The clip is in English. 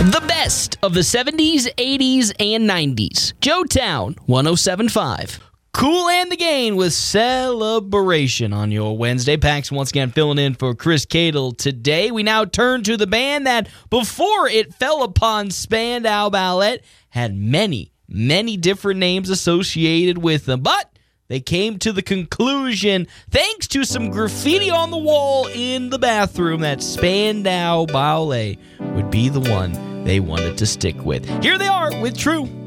The best of the 70s, 80s, and 90s. Joetown 107.5. Cool and the Gang with Celebration on your Wednesday. Pax once again filling in for Chris Cadle today. We now turn to the band that, before it fell upon Spandau Ballet, had many different names associated with them. But they came to the conclusion, thanks to some graffiti on the wall in the bathroom, that Spandau Ballet would be the one they wanted to stick with. Here they are with True.